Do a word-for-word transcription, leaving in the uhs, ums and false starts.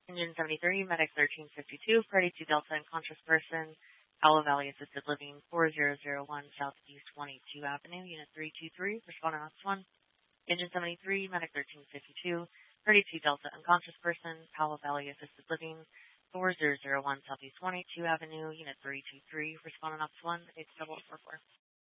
Engine seventy-three, Medic thirteen fifty-two, Party two Delta Unconscious Person, Powell Valley Assisted Living, four zero zero one Southeast twenty-two Avenue, Unit three two three, responding on one. Engine seventy-three, Medic thirteen fifty-two, Party two Delta Unconscious Person, Powell Valley Assisted Living, four zero zero one Southeast twenty-two Avenue, Unit three two three, responding on one, eight double four four.